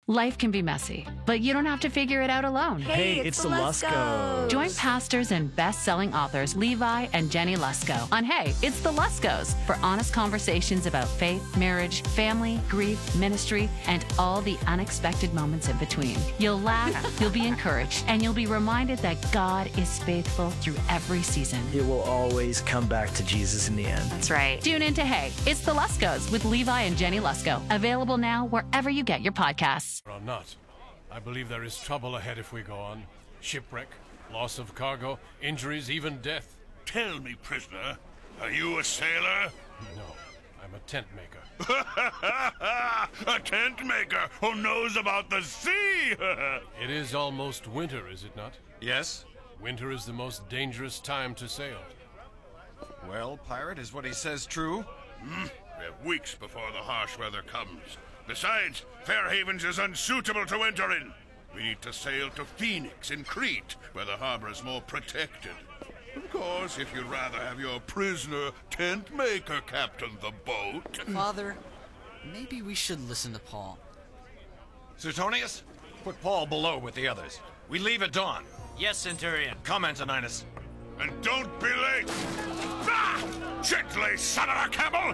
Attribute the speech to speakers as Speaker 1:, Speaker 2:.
Speaker 1: Life can be messy, but you don't have to figure it out alone.
Speaker 2: Hey, it's the Luskos.
Speaker 1: Join pastors and best-selling authors Levi and Jenny Lusko on Hey, It's the Luskos for honest conversations about faith, marriage, family, grief, ministry, and all the unexpected moments in between. You'll laugh, you'll be encouraged, and you'll be reminded that God is faithful through every season.
Speaker 2: It will always come back to Jesus in the end.
Speaker 1: That's right. Tune in to Hey, It's the Luskos with Levi and Jenny Lusko. Available now wherever you get your podcasts.
Speaker 3: Or not. I believe there is trouble ahead if we go on. Shipwreck, loss of cargo, injuries, even death.
Speaker 4: Tell me, prisoner, are you a sailor?
Speaker 3: No, I'm a tent maker.
Speaker 4: A tent maker who knows about the sea!
Speaker 3: It is almost winter, is it not?
Speaker 5: Yes?
Speaker 3: Winter is the most dangerous time to sail.
Speaker 5: Well, pirate, is what he says true?
Speaker 4: We have weeks before the harsh weather comes. Besides, Fairhavens is unsuitable to winter in. We need to sail to Phoenix in Crete, where the harbor is more protected. Of course, if you'd rather have your prisoner tent maker captain the boat.
Speaker 6: Father, maybe we should listen to Paul.
Speaker 5: Suetonius, put Paul below with the others. We leave at dawn.
Speaker 7: Yes, Centurion.
Speaker 5: Come, Antoninus.
Speaker 4: And don't be late! Ah! Gently, son of a camel!